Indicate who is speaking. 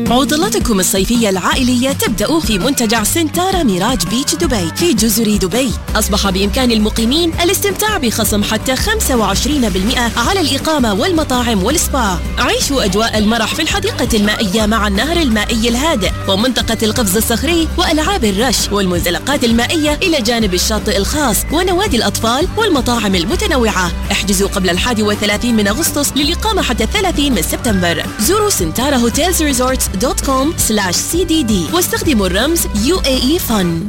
Speaker 1: عطلاتكم الصيفية العائلية تبدأ في منتجع سنتارا ميراج بيتش دبي في جزر دبي. أصبح بإمكان المقيمين الاستمتاع بخصم حتى 25% على الإقامة والمطاعم والسبا. عيشوا أجواء المرح في الحديقة المائية مع النهر المائي الهادئ ومنطقة القفز الصخري وألعاب الرش والمنزلقات المائية إلى جانب الشاطئ الخاص ونوادي الأطفال والمطاعم المتنوعة. احجزوا قبل 31 من أغسطس للإقامة حتى 30 من سبتمبر. زوروا سنتارا هوتيلز ريزورتس.com/CDD واستخدموا الرمز UAE Fun.